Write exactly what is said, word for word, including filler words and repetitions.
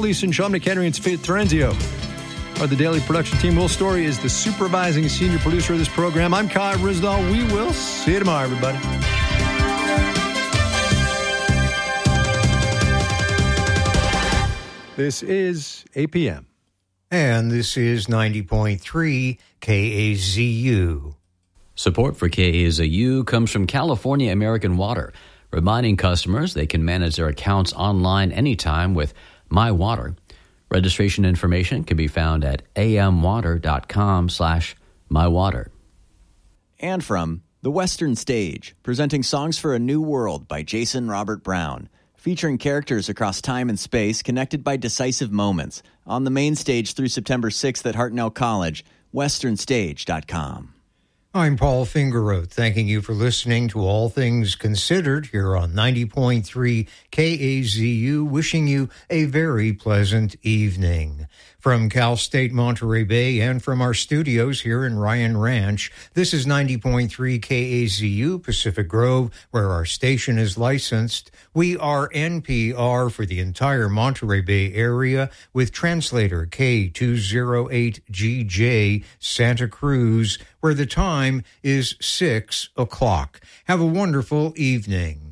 Leeson, Dominic Henry, and Faith Terenzio are the daily production team. Will Story is the supervising senior producer of this program. I'm Kai Ryssdal. We will see you tomorrow, everybody. This is A P M. And this is ninety point three K A Z U. Support for K A Z U comes from California American Water, reminding customers they can manage their accounts online anytime with My Water. Registration information can be found at amwater.com slash mywater. And from The Western Stage, presenting Songs for a New World by Jason Robert Brown, featuring characters across time and space connected by decisive moments. On the main stage through September sixth at Hartnell College, western stage dot com. I'm Paul Fingeroth, thanking you for listening to All Things Considered here on ninety point three K A Z U, wishing you a very pleasant evening. From Cal State Monterey Bay and from our studios here in Ryan Ranch, this is ninety point three K A Z U Pacific Grove, where our station is licensed. We are N P R for the entire Monterey Bay area with translator K two oh eight G J Santa Cruz, where the time is six o'clock. Have a wonderful evening.